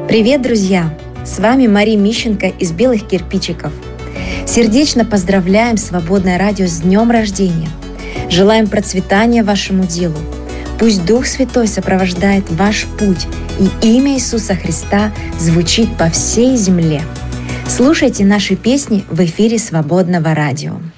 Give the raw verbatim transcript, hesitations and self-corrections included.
Привет, друзья! С вами Мария Мищенко из «Белых кирпичиков». Сердечно поздравляем Свободное радио с днем рождения. Желаем процветания вашему делу. Пусть Дух Святой сопровождает ваш путь, и имя Иисуса Христа звучит по всей земле. Слушайте наши песни в эфире Свободного радио.